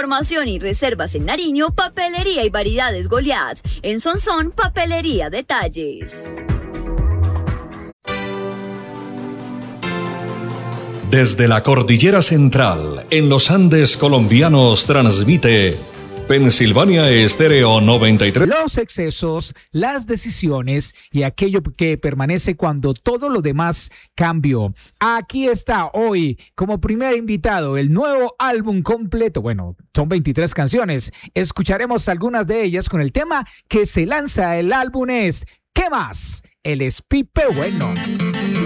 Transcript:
Información y reservas en Nariño, Papelería y Variedades Goliat. En Sonsón, Papelería Detalles. Desde la Cordillera Central, en los Andes colombianos, transmite Pensilvania Estéreo 93. Los excesos, las decisiones y aquello que permanece cuando todo lo demás cambió. Aquí está hoy como primer invitado el nuevo álbum completo. Bueno, son 23 canciones. Escucharemos algunas de ellas con el tema que se lanza. El álbum es ¿Qué más? Él es Pipe Bueno.